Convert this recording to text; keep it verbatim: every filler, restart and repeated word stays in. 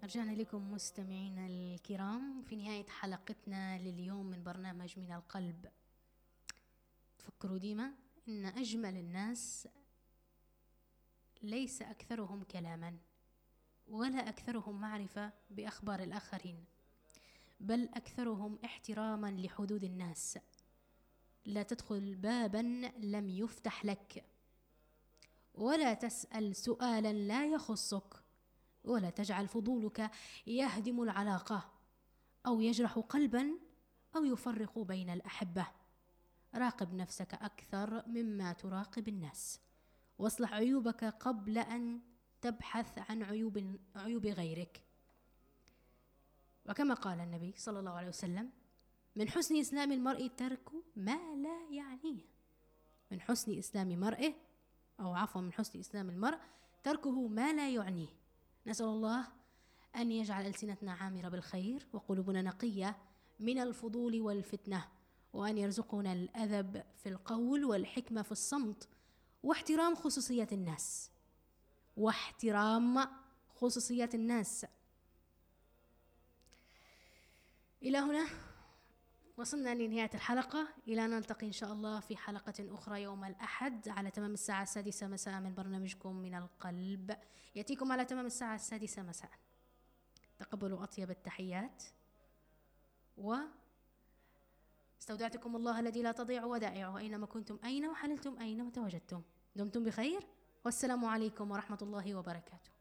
رجعنا لكم مستمعينا الكرام في نهاية حلقتنا لليوم من برنامج من القلب. تفكروا ديما إن أجمل الناس ليس أكثرهم كلاما ولا أكثرهم معرفة بأخبار الآخرين، بل أكثرهم احتراما لحدود الناس. لا تدخل بابا لم يفتح لك، ولا تسأل سؤالا لا يخصك، ولا تجعل فضولك يهدم العلاقة أو يجرح قلبا أو يفرق بين الأحبة. راقب نفسك أكثر مما تراقب الناس، واصلح عيوبك قبل أن تبحث عن عيوب عيوب غيرك. وكما قال النبي صلى الله عليه وسلم: من حسن إسلام المرء ترك ما لا يعنيه. من حسن إسلام مرئه أو عفوا من حسن إسلام المرء تركه ما لا يعنيه. نسأل الله أن يجعل ألسنتنا عامرة بالخير وقلوبنا نقية من الفضول والفتنة، وأن يرزقنا الأدب في القول والحكمة في الصمت، واحترام خصوصيات الناس واحترام خصوصيات الناس. إلى هنا وصلنا لنهاية الحلقة، إلى أن نلتقي إن شاء الله في حلقة أخرى يوم الأحد على تمام الساعة السادسة مساء من برنامجكم من القلب، يأتيكم على تمام الساعة السادسة مساء. تقبلوا أطيب التحيات، واستودعتكم الله الذي لا تضيع ودائعه أينما كنتم أين وحللتم أينما تواجدتم. دمتم بخير، والسلام عليكم ورحمة الله وبركاته.